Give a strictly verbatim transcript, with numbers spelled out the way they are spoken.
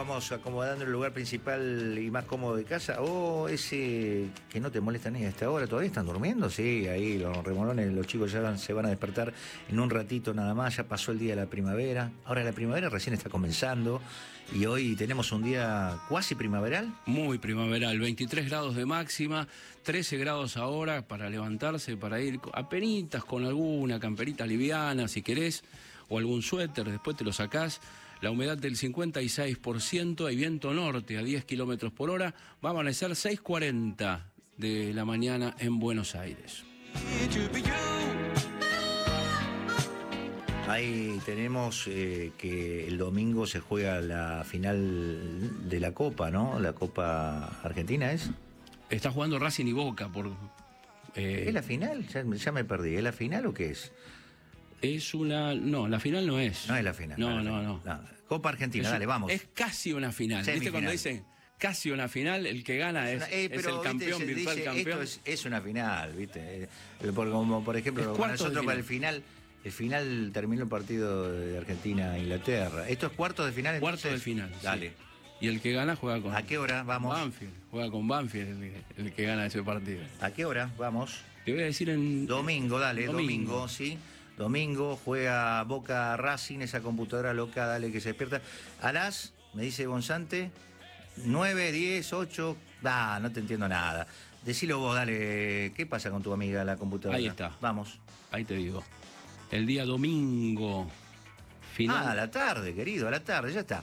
vamos acomodando el lugar principal y más cómodo de casa. Oh, ese que no te molesta ni a esta hora. ¿Todavía están durmiendo? Sí, ahí los remolones, los chicos ya van, se van a despertar en un ratito nada más. Ya pasó el día de la primavera. Ahora la primavera recién está comenzando y hoy tenemos un día cuasi primaveral. Muy primaveral, veintitrés grados de máxima, trece grados ahora para levantarse, para ir apenitas con alguna camperita liviana si querés, o algún suéter, después te lo sacás. La humedad del cincuenta y seis por ciento, hay viento norte a diez kilómetros por hora, va a amanecer seis cuarenta de la mañana en Buenos Aires. Ahí tenemos eh, que el domingo se juega la final de la Copa, ¿no? La Copa Argentina es. Está jugando Racing y Boca por... Eh, ¿Es la final? Ya, ya me perdí. ¿Es la final o qué es? Es una... No, la final no es. No es la final. No, no, no, no. no. no. Copa Argentina, es, dale, vamos. Es casi una final. Semifinal. ¿Viste cuando dicen casi una final? El que gana es, eh, pero, es el campeón, ¿viste? virtual dice, campeón. Esto es, es una final, ¿viste? Eh, por, como por ejemplo, para nosotros para el final... El final terminó el partido de Argentina-Inglaterra. ¿Esto es cuartos de final? Cuarto de final, dale. Sí. Y el que gana juega con... ¿A qué hora vamos? Banfield. Juega con Banfield el, el que gana ese partido. ¿A qué hora vamos? Te voy a decir en... Domingo, dale, domingo, domingo sí. Domingo juega Boca Racing, esa computadora loca, dale que se despierta. A las, me dice Gonzante, nueve, diez, ocho... Ah, no te entiendo nada. Decilo vos, dale, ¿qué pasa con tu amiga la computadora? Ahí está. Vamos. Ahí te digo. El día domingo final. Ah, a la tarde, querido, a la tarde, ya está.